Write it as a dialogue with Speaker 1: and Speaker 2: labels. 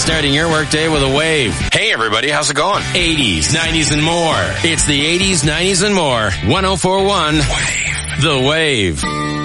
Speaker 1: starting your workday with a wave.
Speaker 2: Hey everybody, how's it going?
Speaker 1: 80s, 90s, and more. It's the 80s, 90s, and more. 1041 Wave. The Wave.